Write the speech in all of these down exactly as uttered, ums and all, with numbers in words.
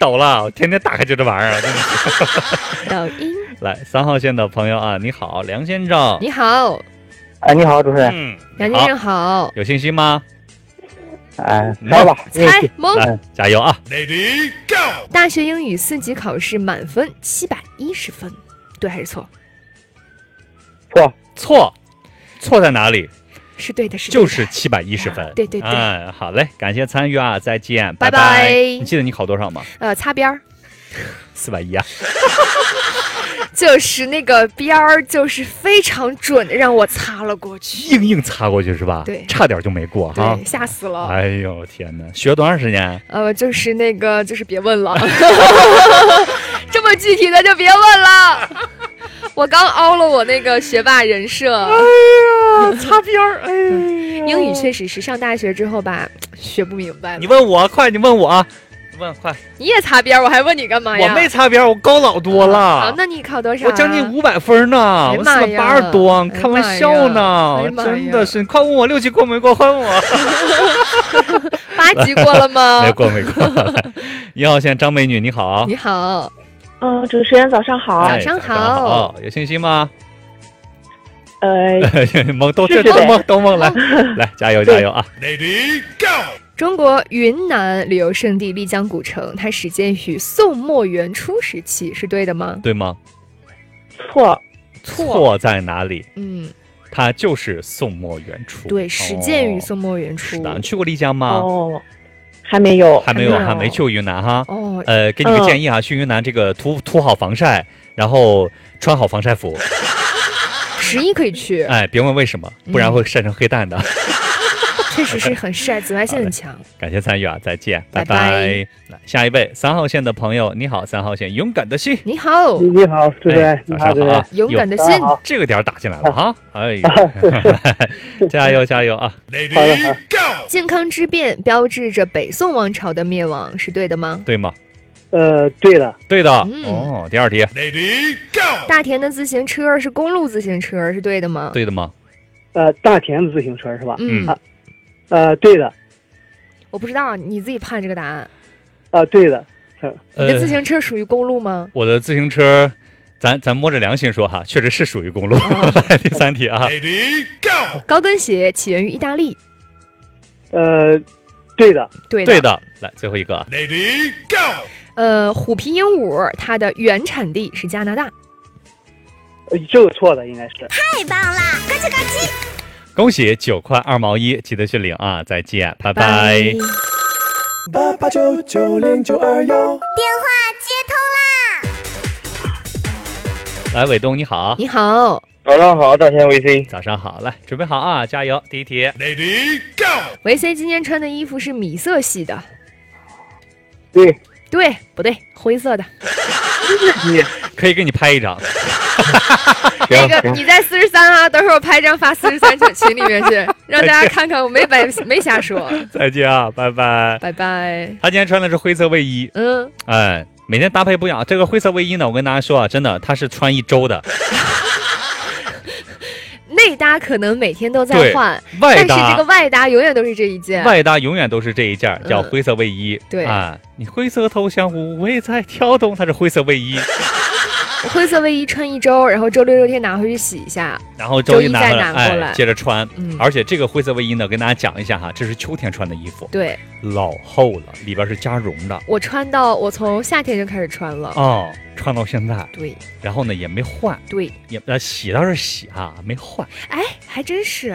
抖了，我天天打开就这玩意儿。 抖音。 来，三号线的朋友啊，你好，梁先生。 你好。 哎，你好，主持人。 嗯， 梁先生好。 有信心吗？ 哎，猜吧， 猜蒙， 加油啊 ！Lady Go！ 大学英语四级考试满分七百一十分，对还是错？ 错， 错，错在哪里？ 是对的，是就是七百一十分。 对对对， 嗯，好嘞，感谢参与啊，再见， 拜拜。你记得你考多少吗？ 呃，擦边儿， 四百一啊。 就是那个边儿，就是非常准的让我擦了过去， 硬硬擦过去是吧？ 对， 差点就没过哈， 吓死了！ 哎呦天哪，学了多长时间？ 呃，就是那个，就是别问了，这么具体的就别问了。我刚凹了我那个学霸人设， 哎呀，擦边儿，哎呀， 英语确实是上大学之后吧，学不明白了。 你问我，快，你问我啊。问快， 你也擦边，我还问你干嘛呀？ 我没擦边，我高老多了。 啊啊、那你考多少、啊？ 我将近五百分呢， 哎、 我四百八十多，哎、开玩笑呢， 哎、 真的是。快问我六级过没过？问我八级过了吗？ 没过没过。一号线张美女，你好。 你好。 嗯，主持人早上好。 哎、 早上好。 好，有信心吗？ 呃， 蒙都这都蒙都蒙来来，加油加油啊 ！Lady Go！ 中国云南旅游胜地丽江古城，它始建于宋末元初时期，是对的吗？ 对吗？ 错， 错在哪里？ 嗯， 它就是宋末元初。 对，始建于宋末元初。 是的，你去过丽江吗？ 哦，还没有， 还没有，还没去过云南哈。 哦， 呃，给你个建议啊，去云南这个涂涂好防晒，然后穿好防晒服。 十一可以去。 哎，别问为什么，不然会晒成黑蛋的。 确实是很晒，紫外线很强。 感谢参与啊，再见，拜拜。 来，下一位三号线的朋友，你好，三号线勇敢的心， 你好， 你好，主持人， 早上好啊， 勇敢的心， 这个点打进来了哈，哎呀，加油加油啊！ Lady Go！ 健康之变标志着北宋王朝的灭亡，是对的吗？ 对吗？ 呃，对的， 对的。 嗯、 哦，第二题 ，Lady Go！ 大田的自行车是公路自行车，是对的吗？ 对的吗？ 呃，大田自行车是吧？ 嗯。 啊呃，对的， 我不知道，你自己判这个答案。 啊、呃，对的。 你的自行车属于公路吗？ 呃、我的自行车，咱咱摸着良心说哈，确实是属于公路。哦、第三题啊 ，Lady Go！ 高跟鞋起源于意大利。 呃，对的， 对的， 对的。来，最后一个 ，Lady Go！ 呃，虎皮鹦鹉它的原产地是加拿大。 呃，这个错的应该是。 太棒了，咯叽咯叽。 恭喜九块二毛一，记得去领啊！再见，拜拜。 八八九九零九二幺， 电话接通啦！ 来，伟东你好， 你好， 早上好，大田维 C， 早上好，来准备好啊，加油！第一题 ，Lady Go！ 维 C 今天穿的衣服是米色系的， 对， 对不对？灰色的。 你可以给你拍一张。 那个你在四十三啊，等会儿我拍张发四十三群里面去，让大家看看我没白没瞎说。 再见啊，拜拜， 拜拜。 他今天穿的是灰色卫衣， 嗯， 哎，每天搭配不一样。这个灰色卫衣呢，我跟大家说啊，真的，它是穿一周的。 内搭可能每天都在换， 外搭但是这个外搭永远都是这一件。 外搭永远都是这一件，叫灰色卫衣。 嗯、对啊，你灰色头像无味在跳动，它是灰色卫衣。 灰色卫衣穿一周，然后周六周天拿回去洗一下， 然后周一拿回来， 拿过来、 哎、接着穿、 嗯。 而且这个灰色卫衣呢，跟大家讲一下哈，这是秋天穿的衣服， 对， 老厚了，里边是加绒的。 我穿到我从夏天就开始穿了， 哦，穿到现在， 对。 然后呢也没换， 对， 也呃洗倒是洗哈、啊，没换。 哎，还真是。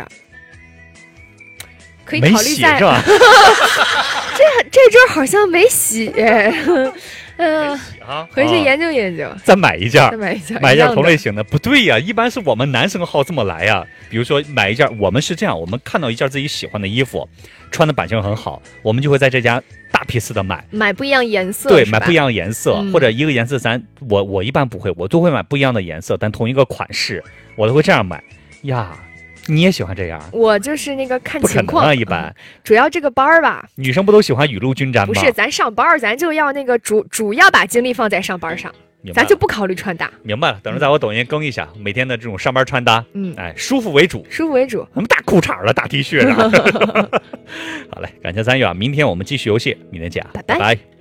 可以考虑在是吧？ 这这周好像没洗，嗯、呃， 啊， 回去研究研究， 再买一件， 再买一件， 买一件同类型的。不对呀、啊，一般是我们男生好这么来呀、啊。比如说买一件，我们是这样，我们看到一件自己喜欢的衣服，穿的版型很好，我们就会在这家大批次的买， 买不一样颜色， 对，买不一样颜色、 嗯， 或者一个颜色咱我我一般不会，我都会买不一样的颜色，但同一个款式，我都会这样买呀。你也喜欢这样？ 我就是那个看情况， 不可能啊，一般、嗯。 主要这个班儿吧， 女生不都喜欢雨露均沾吗？ 不是，咱上班咱就要那个主主要把精力放在上班上，咱就不考虑穿搭。 明白了，等着在我抖音更一下、嗯、每天的这种上班穿搭， 嗯， 哎，舒服为主， 舒服为主。 我们大裤衩了，大 T 恤了。好嘞，感谢参与啊！明天我们继续游戏，明天见， 拜拜。 拜拜。